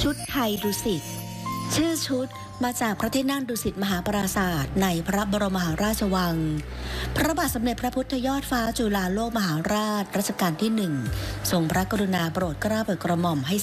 ชุดไทยดุสิตชื่อชุดมาจากพระที่นั่งดุสิตมหาปราสาทในพระบรมมหาราชวังพระบาทสมเด็จพระพุทธยอดฟ้าจุฬาโลกมหาราชรัชกาลที่ 1ทรงพระกรุณาโปรดเกล้าโปรดกระหม่อมให้